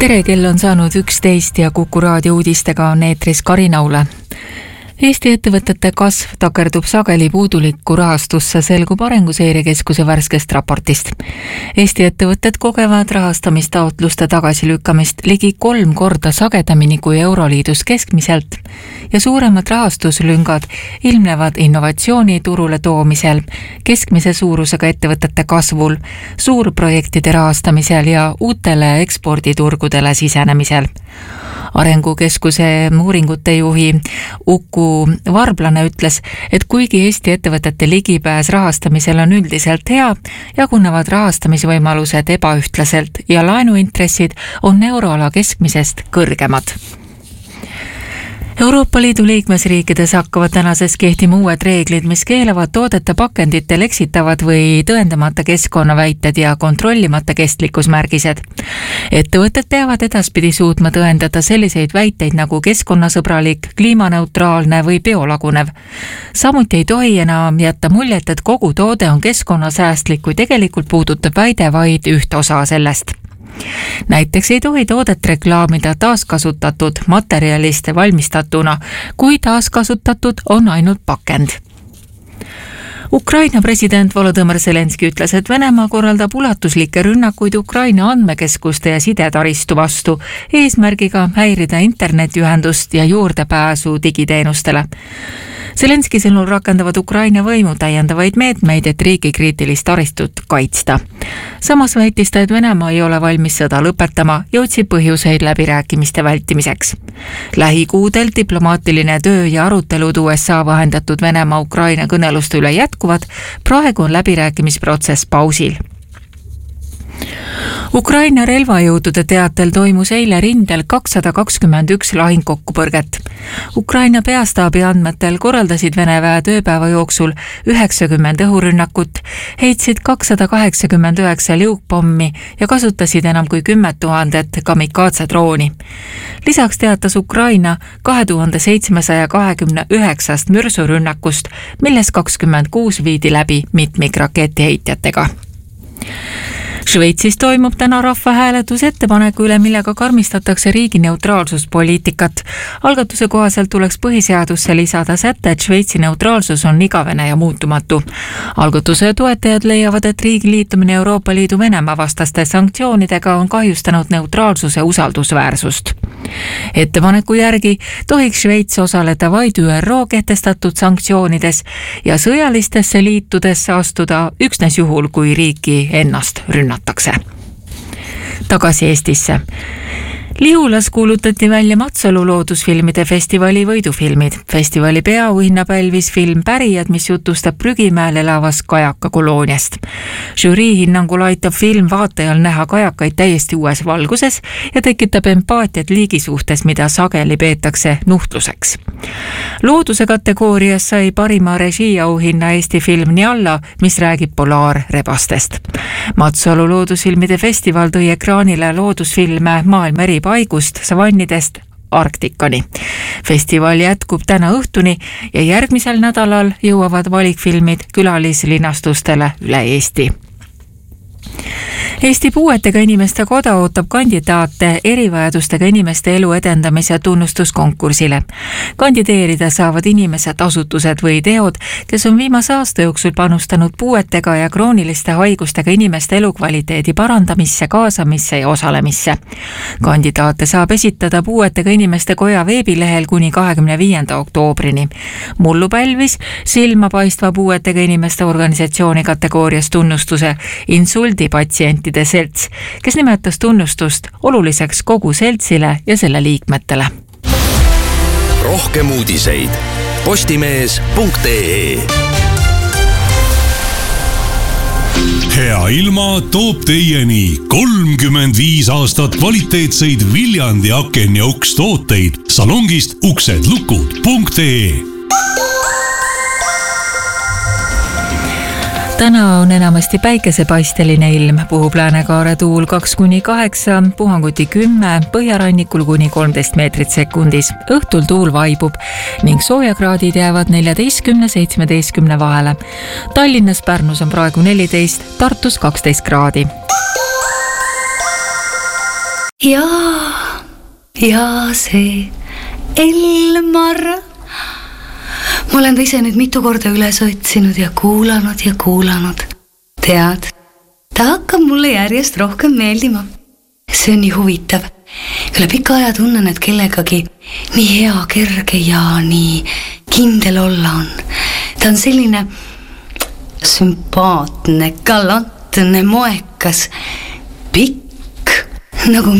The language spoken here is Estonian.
Tere, kell on saanud 11 ja Kuku raadio uudistega on eetris Karin Aule. Eesti ettevõtete kasv takerdub sageli puudulikku rahastusse, selgub Arenguseire Keskuse värskest raportist. Eesti ettevõtted kogevad rahastamistaotluste tagasilükkamist ligi 3 korda sagedamini kui Euroliidus keskmiselt ja suuremad rahastuslüngad ilmnevad innovatsiooni turule toomisel, keskmise suurusega ettevõtete kasvul, suurprojektide rahastamisel ja uutele eksporditurgudele sisenemisel. Arengukeskuse uuringute juhi Uku Varblane ütles, et kuigi Eesti ettevõtete ligipääs rahastamisel on üldiselt hea, jagunevad rahastamisvõimalused ebaühtlaselt ja laenuintressid on euroala keskmisest kõrgemad. Euroopa Liidu liikmesriikides hakkavad tänases kehtima uued reeglid, mis keelavad toodete pakenditel eksitavad või tõendamata keskkonnaväited ja kontrollimata kestlikkusmärgised. Ettevõtted peavad edaspidi suutma tõendada selliseid väiteid nagu keskkonnasõbralik, kliimaneutraalne või biolagunev. Samuti ei tohi enam jätta muljet, et kogu toode on keskkonnasäästlik, kui tegelikult puudutab väide vaid üht osa sellest. Näiteks ei tohi toodet reklaamida taaskasutatud materjalist valmistatuna, kui taaskasutatud on ainult pakend. Ukraina president Volodõmõr Zelenski ütles, et Venemaa korraldab ulatuslikke rünnakuid Ukraina andmekeskuste ja sidetaristu vastu, eesmärgiga häirida internetiühendust ja juurdepääsu digiteenustele. Zelenski sõnul rakendavad Ukraina võimu täiendavaid meetmeid, et riigikriitilist taristut kaitsta. Samas väitis ta, et Venemaa ei ole valmis sõda lõpetama ja otsib põhjuseid läbirääkimiste vältimiseks. Lähikuudel diplomaatiline töö ja arutelud USA vahendatud Venemaa-Ukraina kõneluste üle jätkuvad, praegu on läbirääkimisprotsess pausil. Ukraina relvajõudude teatel toimus eile rindel 221 lahingkokkupõrget. Ukraina peastaabi andmetel korraldasid Vene väed ööpäeva jooksul 90 õhurünnakut, heitsid 289 liugpommi ja kasutasid enam kui 10 000 kamikaatsedrooni. Lisaks teatas Ukraina 2729 mürsurünnakust, milles 26 viidi läbi mitmikraketiheitjatega. Šveitsis toimub täna rahvahääletus ettepaneku üle, millega karmistatakse riigi neutraalsuspoliitikat. Algatuse kohaselt tuleks põhiseadusse lisada säte, et Šveitsi neutraalsus on igavene ja muutumatu. Algatuse toetajad leiavad, et riigi liitumine Euroopa Liidu Venemaa vastaste sanktsioonidega on kahjustanud neutraalsuse usaldusväärsust. Ettepaneku järgi tohiks Šveits osaleda vaid ÜRO kehtestatud sanktsioonides ja sõjalistesse liitudesse astuda üksnes juhul, kui riiki ennast rünnatakse. Tagasi Eestisse. Lihulas kuulutati välja Matsalu loodusfilmide festivali võidufilmid. Festivali peauhinna pälvis film Pärijad, mis jutustab Prügimäel elavast kajakakolooniast. Žürii hinnangul aitab film vaatajal näha kajakaid täiesti uues valguses ja tekitab empaatiat liigi suhtes, mida sageli peetakse nuhtluseks. Looduse kategoorias sai parima režiiauhinna Eesti film Njalla, mis räägib polaarrebastest. Matsalu loodusfilmide festival tõi ekraanile loodusfilme maailma eri paigust savannidest Arktikani. Festival jätkub täna õhtuni ja järgmisel nädalal jõuavad valikfilmid külalislinastustele üle Eesti. Eesti Puuetega Inimeste Koda ootab kandidaate erivajadustega inimeste elu edendamise tunnustuskonkursile. Kandideerida saavad inimesed, asutused või teod, kes on viimase aasta jooksul panustanud puuetega ja krooniliste haigustega inimeste elukvaliteedi parandamisse, kaasamisse ja osalemisse. Kandidaate saab esitada Puuetega Inimeste Koja veebilehel kuni 25. oktoobrini. Mullu pälvis silmapaistva puuetega inimeste organisatsiooni kategoorias tunnustuse insuldipatsientide selts, kes nimetas tunnustust oluliseks kogu seltsile ja selle liikmetele. Rohkem uudiseid postimees.ee. Hea ilma toob teieni 35 aastat kvaliteetseid Viljandi aken ja uks tooteid salongist uksedlukud.ee. Täna on enamasti päikesepaisteline ilm, puhub läänekaare tuul 2–8, puhanguti 10, põhjarannikul kuni 13 meetrit sekundis. Õhtul tuul vaibub ning soojakraadid jäävad 14–17 vahele. Tallinnas, Pärnus on praegu 14, Tartus 12 kraadi. ja see Elmar. Ma olen ta ise nüüd mitu korda üles otsinud ja kuulanud. Tead, ta hakkab mulle järjest rohkem meeldima. See on nii huvitav. Üle pika aja tunnen, et kellegagi nii hea, kerge ja nii kindel olla on. Ta on selline sümpaatne, galantne, moekas, pikk, nagu